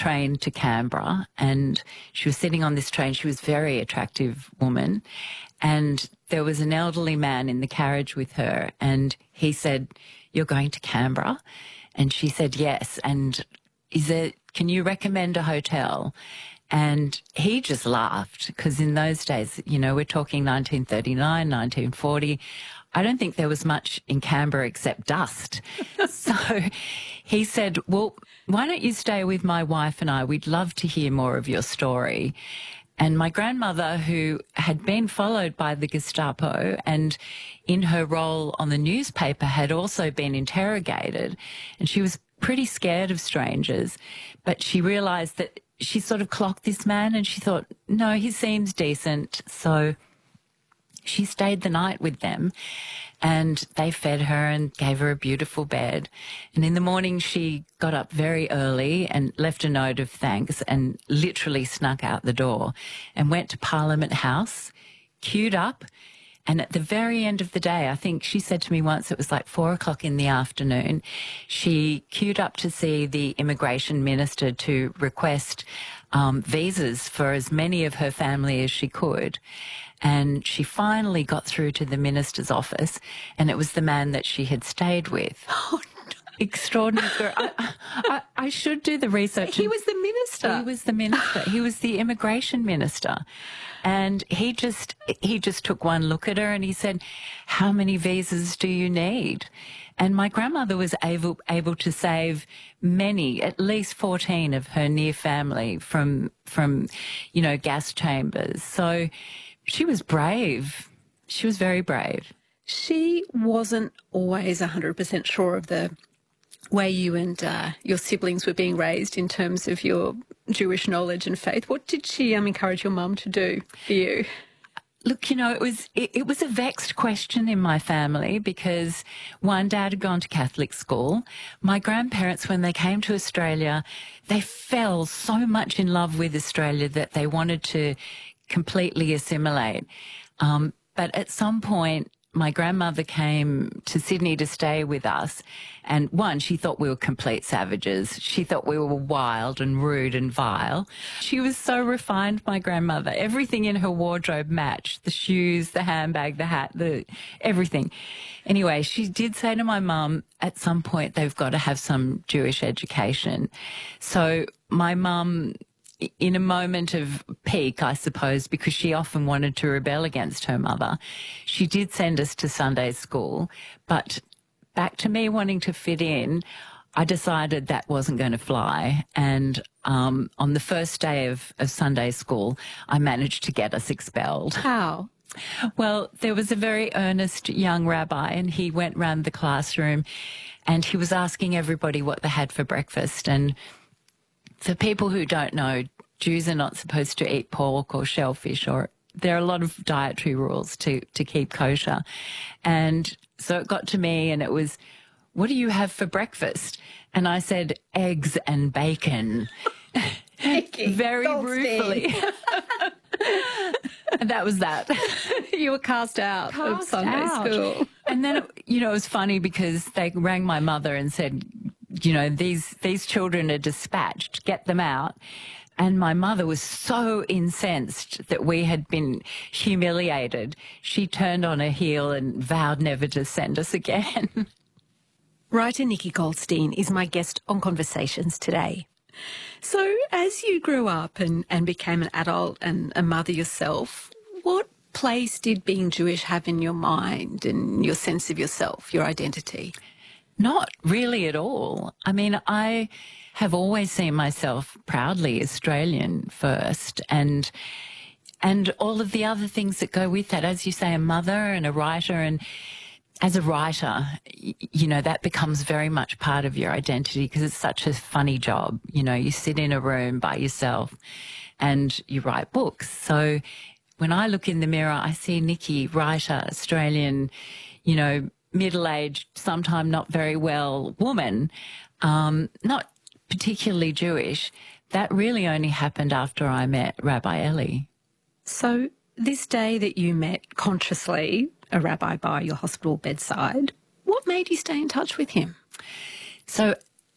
train to Canberra, and she was sitting on this train. She was a very attractive woman, and there was an elderly man in the carriage with her, and he said, "You're going to Canberra?" And she said, "Yes." And can you recommend a hotel? And he just laughed, because in those days, you know, we're talking 1939, 1940. I don't think there was much in Canberra except dust. So he said, "Well, why don't you stay with my wife and I? We'd love to hear more of your story." And my grandmother, who had been followed by the Gestapo and in her role on the newspaper had also been interrogated, and she was pretty scared of strangers, but she realised that she sort of clocked this man and she thought, no, he seems decent. So she stayed the night with them, and they fed her and gave her a beautiful bed. And in the morning she got up very early and left a note of thanks and literally snuck out the door and went to Parliament House, queued up. And at the very end of the day, I think she said to me once, it was like 4 o'clock in the afternoon, she queued up to see the immigration minister to request visas for as many of her family as she could. And she finally got through to the minister's office, and it was the man that she had stayed with. Oh, no. Extraordinary. I should do the research. He was the minister. He was the minister. He was the immigration minister. And he just took one look at her and he said, "How many visas do you need?" And my grandmother was able to save many, at least 14 of her near family from you know, gas chambers. So she was brave. She was very brave. She wasn't always 100% sure of the way you and your siblings were being raised in terms of your Jewish knowledge and faith. What did she encourage your mum to do for you? Look, you know, it was a vexed question in my family because, one, Dad had gone to Catholic school. My grandparents, when they came to Australia, they fell so much in love with Australia that they wanted to completely assimilate. But at some point, my grandmother came to Sydney to stay with us, and one, she thought we were complete savages. She thought we were wild and rude and vile. She was so refined, my grandmother. Everything in her wardrobe matched: the shoes, the handbag, the hat, everything. Anyway, she did say to my mum, at some point they've got to have some Jewish education. So my mum, in a moment of pique, I suppose, because she often wanted to rebel against her mother, she did send us to Sunday school. But back to me wanting to fit in, I decided that wasn't going to fly. And on the first day of Sunday school, I managed to get us expelled. How? Well, there was a very earnest young rabbi, and he went round the classroom and he was asking everybody what they had for breakfast. And for people who don't know, Jews are not supposed to eat pork or shellfish, or there are a lot of dietary rules to keep kosher. And so it got to me and it was, "What do you have for breakfast?" And I said, "Eggs and bacon." Very ruefully. And that was that. You were cast out of Sunday school. And then, you know, it was funny because they rang my mother and said, you know, these children are dispatched, get them out. And my mother was so incensed that we had been humiliated. She turned on her heel and vowed never to send us again. Writer Nikki Goldstein is my guest on Conversations today. So as you grew up and became an adult and a mother yourself, what place did being Jewish have in your mind and your sense of yourself, your identity? Not really at all. I mean, I have always seen myself proudly Australian first, and all of the other things that go with that. As you say, a mother and a writer, and as a writer, you know, that becomes very much part of your identity because it's such a funny job. You know, you sit in a room by yourself and you write books. So when I look in the mirror, I see Nikki, writer, Australian, you know, middle-aged, sometime not very well woman, not particularly Jewish. That really only happened after I met Rabbi Eli. So this day that you met consciously a rabbi by your hospital bedside, what made you stay in touch with him? So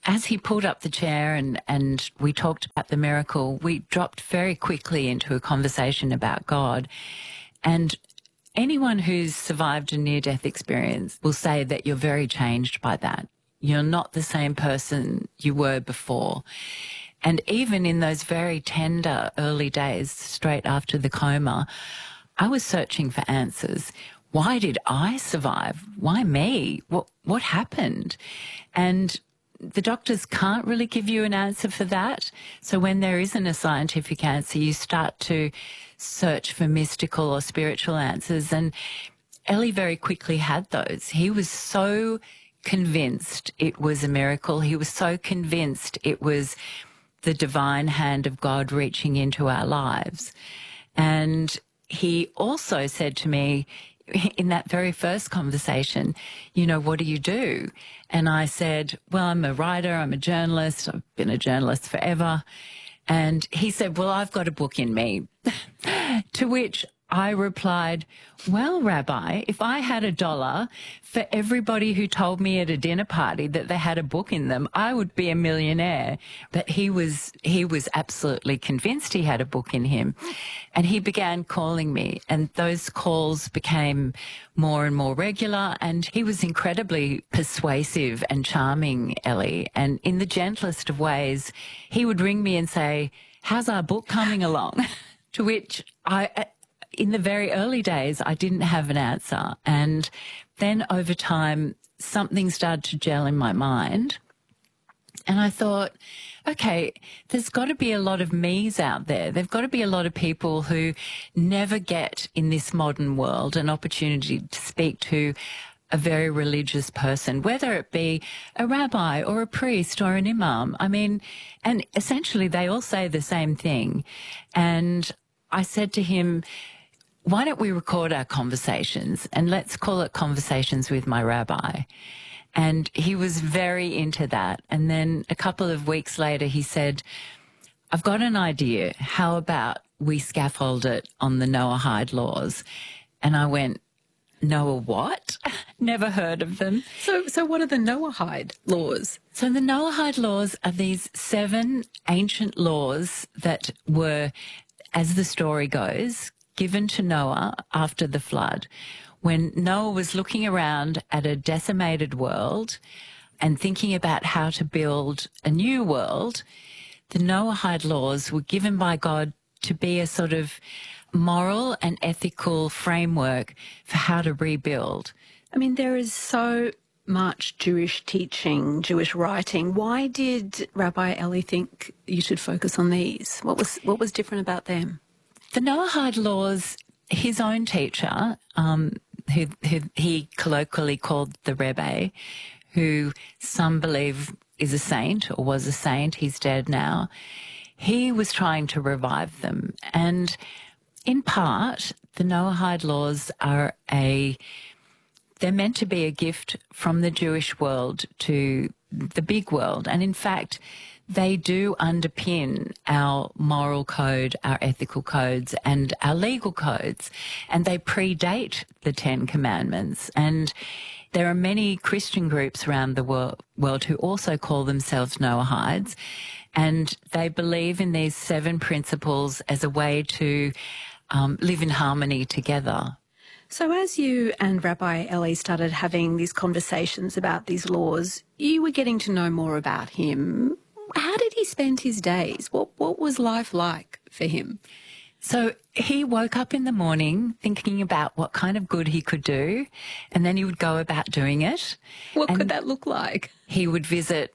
as he pulled up the chair and we talked about the miracle, we dropped very quickly into a conversation about God. And anyone who's survived a near-death experience will say that you're very changed by that. You're not the same person you were before. And even in those very tender early days, straight after the coma, I was searching for answers. Why did I survive? Why me? What happened? And the doctors can't really give you an answer for that. So when there isn't a scientific answer, you start to search for mystical or spiritual answers. And Ellie very quickly had those. He was so convinced it was a miracle. He was so convinced it was the divine hand of God reaching into our lives. And he also said to me in that very first conversation, you know, what do you do? And I said, well, I'm a writer, I'm a journalist, I've been a journalist forever. And he said, well, I've got a book in me. To which I replied, well, Rabbi, if I had $1 for everybody who told me at a dinner party that they had a book in them, I would be a millionaire. But he was absolutely convinced he had a book in him. And he began calling me, and those calls became more and more regular, and he was incredibly persuasive and charming, Ellie. And in the gentlest of ways, he would ring me and say, how's our book coming along? To which in the very early days, I didn't have an answer. And then over time, something started to gel in my mind. And I thought, okay, there's got to be a lot of me's out there. There've got to be a lot of people who never get in this modern world an opportunity to speak to a very religious person, whether it be a rabbi or a priest or an imam. I mean, and essentially they all say the same thing. And I said to him, why don't we record our conversations and let's call it Conversations with My Rabbi? And he was very into that. And then a couple of weeks later, he said, I've got an idea. How about we scaffold it on the Noahide laws? And I went, Noah what? Never heard of them. So what are the Noahide laws? So the Noahide laws are these 7 ancient laws that were, as the story goes, given to Noah after the flood, when Noah was looking around at a decimated world and thinking about how to build a new world. The Noahide laws were given by God to be a sort of moral and ethical framework for how to rebuild. I mean, there is so much Jewish teaching, Jewish writing. Why did Rabbi Ellie think you should focus on these? What was different about them? The Noahide laws, his own teacher, who he colloquially called the Rebbe, who some believe is a saint or was a saint, he's dead now, he was trying to revive them. And in part, the Noahide laws are they're meant to be a gift from the Jewish world to the big world. And in fact, they do underpin our moral code, our ethical codes, and our legal codes. And they predate the 10 Commandments. And there are many Christian groups around the world who also call themselves Noahides. And they believe in these 7 principles as a way to live in harmony together. So as you and Rabbi Ellie started having these conversations about these laws, you were getting to know more about him. How did he spend his days? What was life like for him? So he woke up in the morning thinking about what kind of good he could do, and then he would go about doing it. What could that look like? He would visit,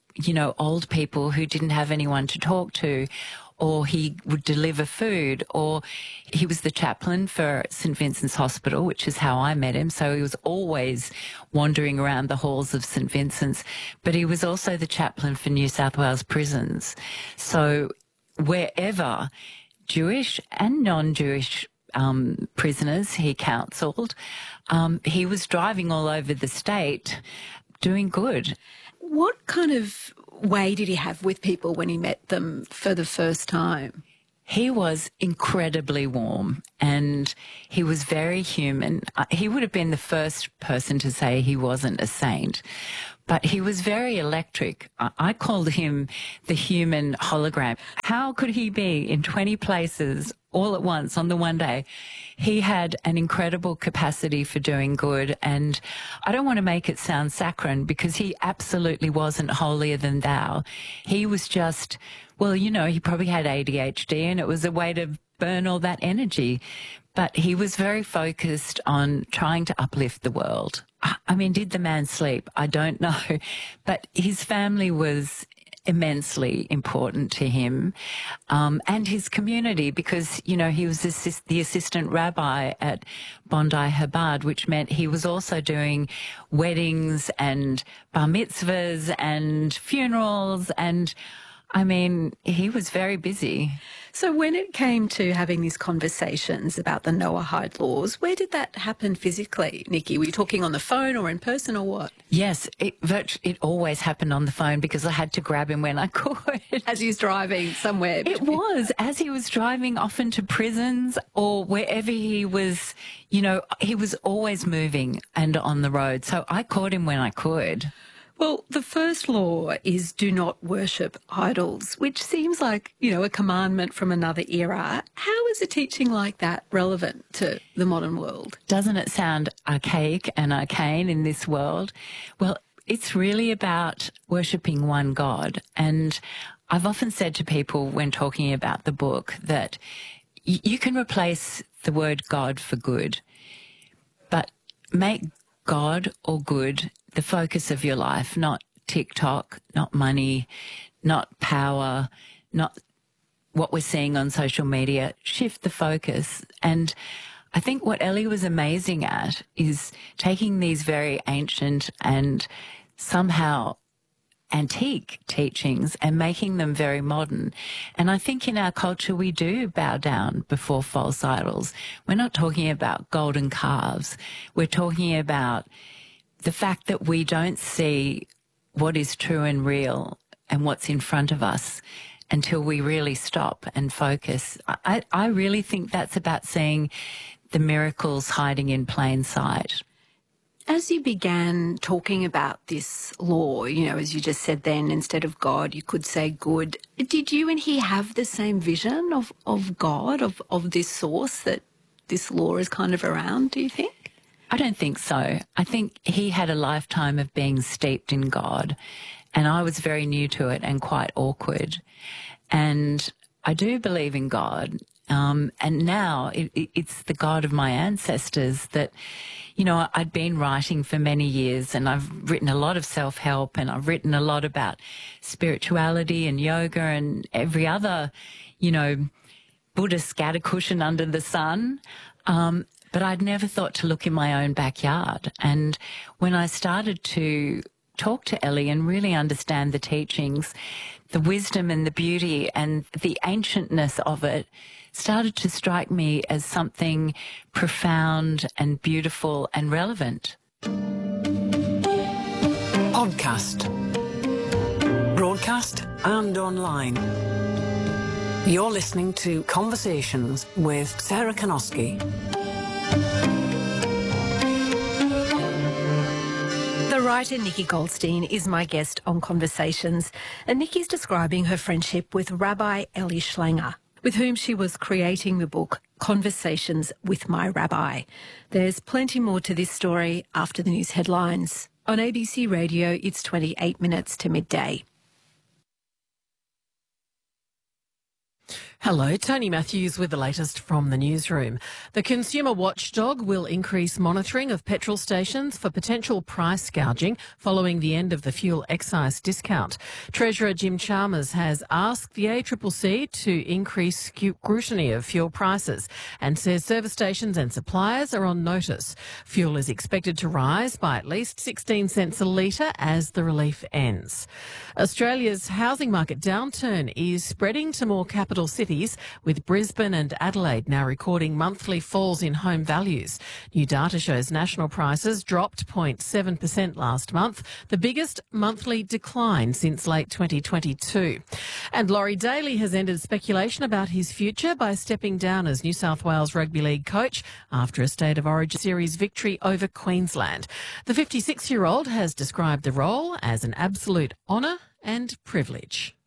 old people who didn't have anyone to talk to, or he would deliver food, or he was the chaplain for St. Vincent's Hospital, which is how I met him. So he was always wandering around the halls of St. Vincent's, but he was also the chaplain for New South Wales prisons. So wherever Jewish and non-Jewish prisoners he counselled, he was driving all over the state doing good. What kind of way did he have with people when he met them for the first time? He was incredibly warm and he was very human. He would have been the first person to say he wasn't a saint, but he was very electric. I called him the human hologram. How could he be in 20 places all at once on the one day? He had an incredible capacity for doing good, and I don't want to make it sound saccharine because he absolutely wasn't holier than thou. He was just, well, you know, he probably had ADHD and it was a way to burn all that energy. But he was very focused on trying to uplift the world. I mean, did the man sleep? I don't know. But his family was immensely important to him, and his community, because, you know, he was the assistant rabbi at Bondi Chabad, which meant he was also doing weddings and bar mitzvahs and funerals, and I mean, he was very busy. So when it came to having these conversations about the Noahide laws, where did that happen physically, Nikki? Were you talking on the phone or in person or what? Yes, it always happened on the phone because I had to grab him when I could. As he was driving somewhere. It was, as he was driving often to prisons or wherever he was, you know, he was always moving and on the road. So I caught him when I could. Well, the first law is do not worship idols, which seems like, you know, a commandment from another era. How is a teaching like that relevant to the modern world? Doesn't it sound archaic and arcane in this world? Well, it's really about worshipping one God. And I've often said to people when talking about the book that you can replace the word God for good, but make God or good the focus of your life, not TikTok, not money, not power, not what we're seeing on social media. Shift the focus. And I think what Ellie was amazing at is taking these very ancient and somehow antique teachings and making them very modern. And I think in our culture we do bow down before false idols. We're not talking about golden calves. We're talking about the fact that we don't see what is true and real and what's in front of us until we really stop and focus. I really think that's about seeing the miracles hiding in plain sight. As you began talking about this law, you know, as you just said then, instead of God, you could say good. Did you and he have the same vision of God, of this source that this law is kind of around, do you think? I don't think so. I think he had a lifetime of being steeped in God, and I was very new to it and quite awkward. And I do believe in God. And now it's the God of my ancestors that, you know, I'd been writing for many years, and I've written a lot of self-help, and I've written a lot about spirituality and yoga and every other, you know, Buddhist scatter cushion under the sun. But I'd never thought to look in my own backyard. And when I started to talk to Ellie and really understand the teachings, the wisdom and the beauty and the ancientness of it started to strike me as something profound and beautiful and relevant. Podcast. Broadcast and online. You're listening to Conversations with Sarah Kanoski. The writer Nikki Goldstein is my guest on Conversations, and Nikki's describing her friendship with Rabbi Ellie Schlanger, with whom she was creating the book Conversations with My Rabbi. There's plenty more to this story after the news headlines. On ABC Radio, it's 28 minutes to midday. Hello, Tony Matthews with the latest from the newsroom. The consumer watchdog will increase monitoring of petrol stations for potential price gouging following the end of the fuel excise discount. Treasurer Jim Chalmers has asked the ACCC to increase scrutiny of fuel prices and says service stations and suppliers are on notice. Fuel is expected to rise by at least 16 cents a litre as the relief ends. Australia's housing market downturn is spreading to more capital cities cities, with Brisbane and Adelaide now recording monthly falls in home values. New data shows national prices dropped 0.7% last month, the biggest monthly decline since late 2022. And Laurie Daly has ended speculation about his future by stepping down as New South Wales Rugby League coach after a State of Origin series victory over Queensland. The 56-year-old has described the role as an absolute honour and privilege.